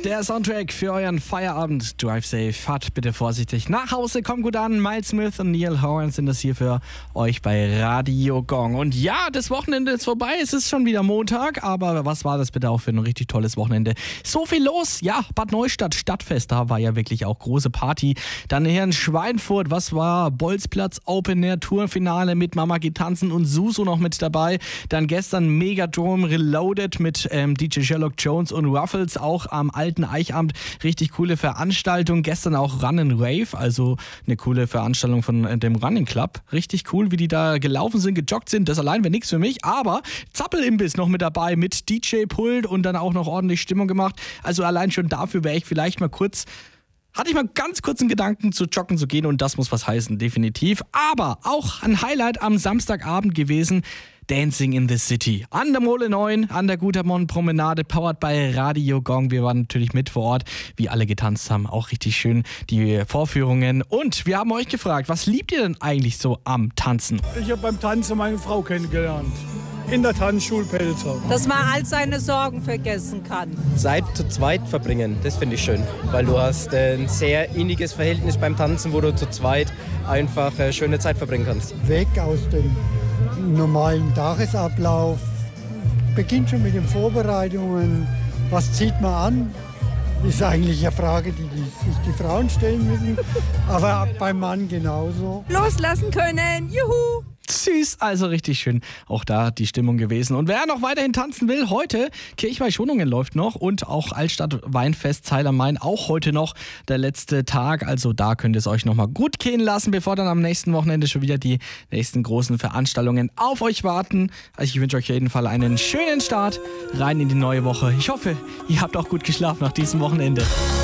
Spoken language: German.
Der Soundtrack für euren Feierabend. Drive safe, fahrt bitte vorsichtig nach Hause, kommt gut an. Miles Smith und Neil Horan sind das hier für euch bei Radio Gong. Und ja, das Wochenende ist vorbei, es ist schon wieder Montag, aber was war das bitte auch für ein richtig tolles Wochenende? So viel los, ja, Bad Neustadt, Stadtfest, da war ja wirklich auch große Party. Dann hier in Schweinfurt, was war? Bolzplatz, Open Air Tourfinale mit Mama geht tanzen und Suso noch mit dabei. Dann gestern Megadome Reloaded mit DJ Sherlock Jones und Ruffles, auch am alten Eichamt. Richtig coole Veranstaltung. Gestern auch Run and Rave, also eine coole Veranstaltung von dem Running Club. Richtig cool, wie die da gelaufen sind, gejoggt sind. Das allein wäre nichts für mich, aber Zappelimbiss noch mit dabei mit DJ-Pult und dann auch noch ordentlich Stimmung gemacht. Also allein schon dafür wäre ich vielleicht mal hatte ich mal ganz kurz einen Gedanken, zu joggen zu gehen und das muss was heißen, definitiv. Aber auch ein Highlight am Samstagabend gewesen, Dancing in the City. An der Mole 9, an der Gutermann Promenade, powered bei Radio Gong. Wir waren natürlich mit vor Ort, wie alle getanzt haben. Auch richtig schön die Vorführungen. Und wir haben euch gefragt, was liebt ihr denn eigentlich so am Tanzen? Ich habe beim Tanzen meine Frau kennengelernt. In der Tanzschule Pelzer. Dass man all seine Sorgen vergessen kann. Zeit zu zweit verbringen, das finde ich schön. Weil du hast ein sehr inniges Verhältnis beim Tanzen, wo du zu zweit einfach schöne Zeit verbringen kannst. Weg aus dem normalen Tagesablauf. Beginnt schon mit den Vorbereitungen. Was zieht man an? Ist eigentlich eine Frage, die sich die Frauen stellen müssen. Aber beim Mann genauso. Loslassen können, juhu! Süß, also richtig schön. Auch da die Stimmung gewesen. Und wer noch weiterhin tanzen will, heute Kirchweih-Schoningen läuft noch und auch Altstadt Weinfest Zeil am Main auch heute noch der letzte Tag. Also da könnt ihr es euch nochmal gut gehen lassen, bevor dann am nächsten Wochenende schon wieder die nächsten großen Veranstaltungen auf euch warten. Also ich wünsche euch auf jeden Fall einen schönen Start rein in die neue Woche. Ich hoffe, ihr habt auch gut geschlafen nach diesem Wochenende.